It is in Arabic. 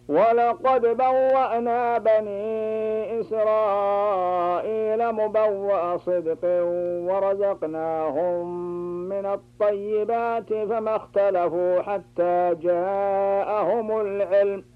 ولقد بوأنا بني إسرائيل مبوأ صدق ورزقناهم من الطيبات فما اختلفوا حتى جاءهم العلم